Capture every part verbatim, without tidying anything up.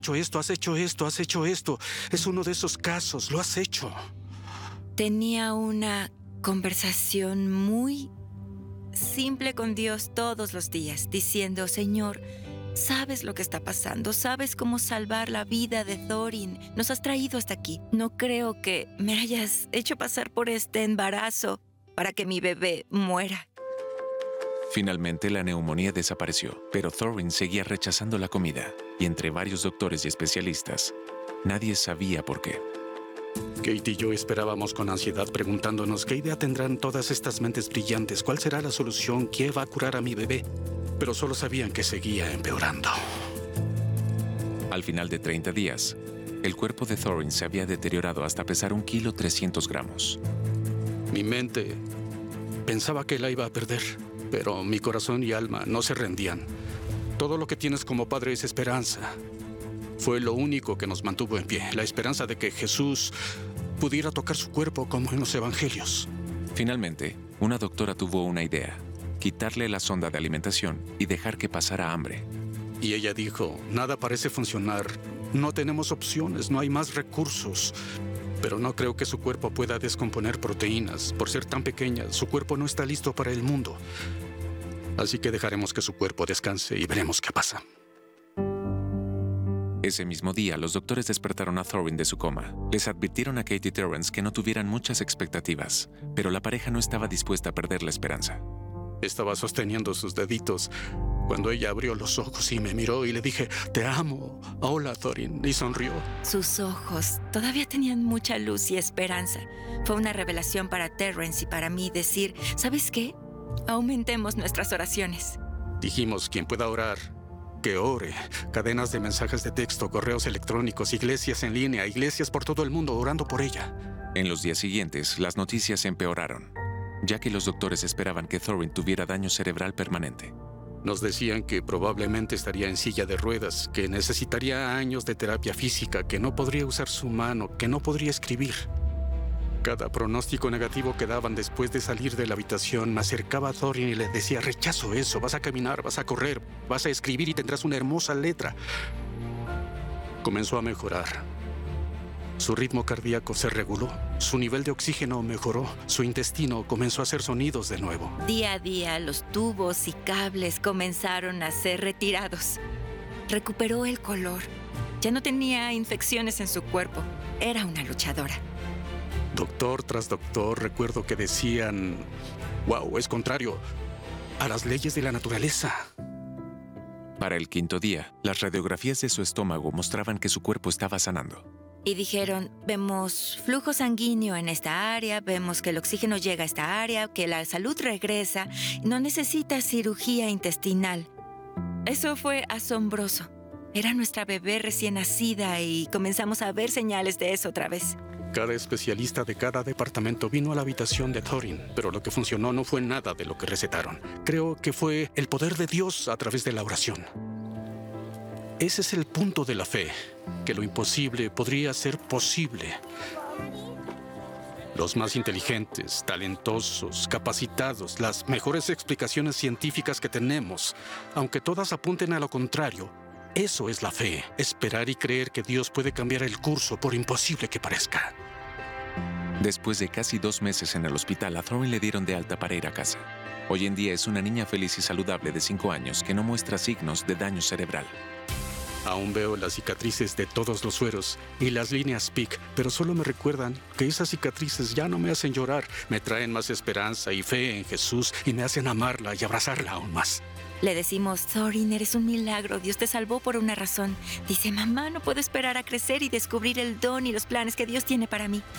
hecho esto, has hecho esto, has hecho esto. Es uno de esos casos, lo has hecho. Tenía una conversación muy simple con Dios todos los días, diciendo: Señor, sabes lo que está pasando, sabes cómo salvar la vida de Thorin. Nos has traído hasta aquí. No creo que me hayas hecho pasar por este embarazo para que mi bebé muera. Finalmente, la neumonía desapareció, pero Thorin seguía rechazando la comida, y entre varios doctores y especialistas, nadie sabía por qué. Kate y yo esperábamos con ansiedad, preguntándonos qué idea tendrán todas estas mentes brillantes, cuál será la solución, quién va a curar a mi bebé. Pero solo sabían que seguía empeorando. Al final de treinta días, el cuerpo de Thorin se había deteriorado hasta pesar un kilo trescientos gramos. Mi mente pensaba que la iba a perder, pero mi corazón y alma no se rendían. Todo lo que tienes como padre es esperanza. Fue lo único que nos mantuvo en pie, la esperanza de que Jesús pudiera tocar su cuerpo como en los evangelios. Finalmente, una doctora tuvo una idea: quitarle la sonda de alimentación y dejar que pasara hambre. Y ella dijo: nada parece funcionar, no tenemos opciones, no hay más recursos. Pero no creo que su cuerpo pueda descomponer proteínas. Por ser tan pequeña, su cuerpo no está listo para el mundo. Así que dejaremos que su cuerpo descanse y veremos qué pasa. Ese mismo día, los doctores despertaron a Thorin de su coma. Les advirtieron a Kate y Terrence que no tuvieran muchas expectativas, pero la pareja no estaba dispuesta a perder la esperanza. Estaba sosteniendo sus deditos cuando ella abrió los ojos y me miró y le dije: te amo. Hola, Thorin. Y sonrió. Sus ojos todavía tenían mucha luz y esperanza. Fue una revelación para Terrence y para mí decir: ¿sabes qué? Aumentemos nuestras oraciones. Dijimos: quien pueda orar, que ore. Cadenas de mensajes de texto, correos electrónicos, iglesias en línea, iglesias por todo el mundo orando por ella. En los días siguientes, las noticias empeoraron, ya que los doctores esperaban que Thorin tuviera daño cerebral permanente. Nos decían que probablemente estaría en silla de ruedas, que necesitaría años de terapia física, que no podría usar su mano, que no podría escribir. Cada pronóstico negativo que daban después de salir de la habitación, me acercaba a Thorin y le decía: rechazo eso, vas a caminar, vas a correr, vas a escribir y tendrás una hermosa letra. Comenzó a mejorar. Su ritmo cardíaco se reguló, su nivel de oxígeno mejoró, su intestino comenzó a hacer sonidos de nuevo. Día a día, los tubos y cables comenzaron a ser retirados. Recuperó el color. Ya no tenía infecciones en su cuerpo. Era una luchadora. Doctor tras doctor, recuerdo que decían: wow, es contrario a las leyes de la naturaleza. Para el quinto día, las radiografías de su estómago mostraban que su cuerpo estaba sanando. Y dijeron: vemos flujo sanguíneo en esta área, vemos que el oxígeno llega a esta área, que la salud regresa, no necesita cirugía intestinal. Eso fue asombroso. Era nuestra bebé recién nacida y comenzamos a ver señales de eso otra vez. Cada especialista de cada departamento vino a la habitación de Thorin, pero lo que funcionó no fue nada de lo que recetaron. Creo que fue el poder de Dios a través de la oración. Ese es el punto de la fe, que lo imposible podría ser posible. Los más inteligentes, talentosos, capacitados, las mejores explicaciones científicas que tenemos, aunque todas apunten a lo contrario, eso es la fe, esperar y creer que Dios puede cambiar el curso por imposible que parezca. Después de casi dos meses en el hospital, a Thorin le dieron de alta para ir a casa. Hoy en día es una niña feliz y saludable de cinco años que no muestra signos de daño cerebral. Aún veo las cicatrices de todos los sueros y las líneas P I C, pero solo me recuerdan que esas cicatrices ya no me hacen llorar, me traen más esperanza y fe en Jesús y me hacen amarla y abrazarla aún más. Le decimos: Thorin, eres un milagro, Dios te salvó por una razón. Dice: mamá, no puedo esperar a crecer y descubrir el don y los planes que Dios tiene para mí.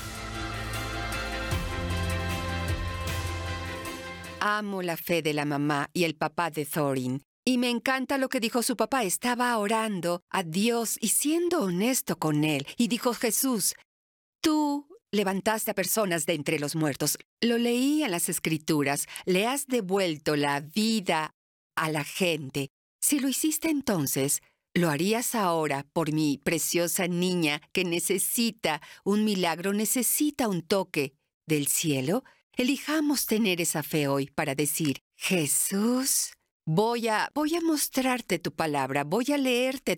Amo la fe de la mamá y el papá de Thorin. Y me encanta lo que dijo su papá. Estaba orando a Dios y siendo honesto con él. Y dijo: Jesús, tú levantaste a personas de entre los muertos. Lo leí en las Escrituras. Le has devuelto la vida a la gente. Si lo hiciste entonces, ¿lo harías ahora por mi preciosa niña que necesita un milagro, necesita un toque del cielo? Elijamos tener esa fe hoy para decir: Jesús, voy a, voy a mostrarte tu palabra, voy a leerte